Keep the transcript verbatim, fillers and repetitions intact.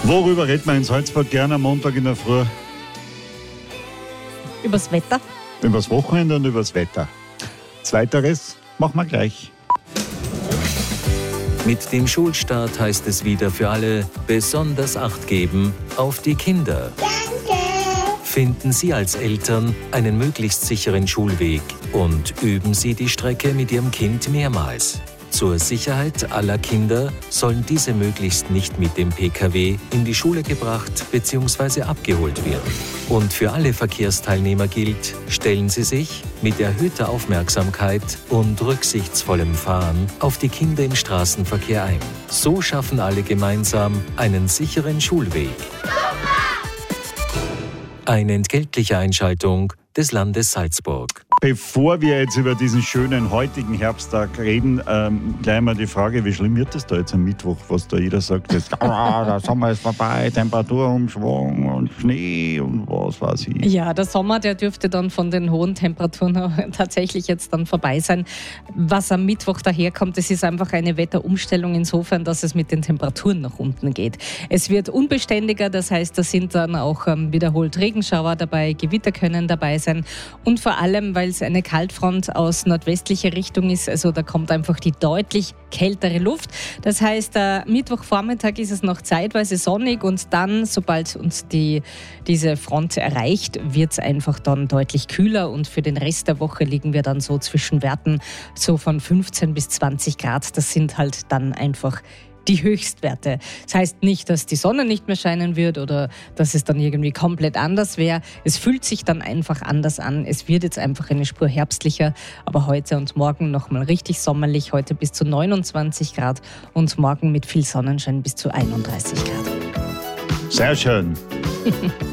Worüber redet man in Salzburg gerne am Montag in der Früh? Übers Wetter? Übers Wochenende und übers Wetter. Zweiteres machen wir gleich. Mit dem Schulstart heißt es wieder für alle besonders Acht geben auf die Kinder. Danke. Finden Sie als Eltern einen möglichst sicheren Schulweg und üben Sie die Strecke mit Ihrem Kind mehrmals. Zur Sicherheit aller Kinder sollen diese möglichst nicht mit dem P K W in die Schule gebracht bzw. abgeholt werden. Und für alle Verkehrsteilnehmer gilt, stellen Sie sich mit erhöhter Aufmerksamkeit und rücksichtsvollem Fahren auf die Kinder im Straßenverkehr ein. So schaffen alle gemeinsam einen sicheren Schulweg. Eine entgeltliche Einschaltung des Landes Salzburg. Bevor wir jetzt über diesen schönen heutigen Herbsttag reden, ähm, gleich mal die Frage, wie schlimm wird das da jetzt am Mittwoch, was da jeder sagt, jetzt, ah, der Sommer ist vorbei, Temperaturumschwung und Schnee und was weiß ich. Ja, der Sommer, der dürfte dann von den hohen Temperaturen tatsächlich jetzt dann vorbei sein. Was am Mittwoch daherkommt, das ist einfach eine Wetterumstellung insofern, dass es mit den Temperaturen nach unten geht. Es wird unbeständiger, das heißt, da sind dann auch ähm, wiederholt Regenschauer dabei, Gewitter können dabei sein und vor allem, weil es eine Kaltfront aus nordwestlicher Richtung ist, also da kommt einfach die deutlich kältere Luft. Das heißt, äh, Mittwochvormittag ist es noch zeitweise sonnig und dann, sobald uns die, diese Front erreicht, wird es einfach dann deutlich kühler und für den Rest der Woche liegen wir dann so zwischen Werten so von fünfzehn bis zwanzig Grad. Das sind halt dann einfach die Höchstwerte. Das heißt nicht, dass die Sonne nicht mehr scheinen wird oder dass es dann irgendwie komplett anders wäre. Es fühlt sich dann einfach anders an. Es wird jetzt einfach eine Spur herbstlicher, aber heute und morgen nochmal richtig sommerlich. Heute bis zu neunundzwanzig Grad und morgen mit viel Sonnenschein bis zu einunddreißig Grad. Sehr schön.